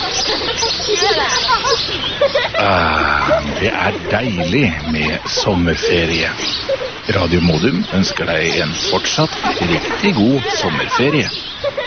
Det er deilig med sommerferie. Radio Modum ønsker deg en fortsatt riktig god sommerferie.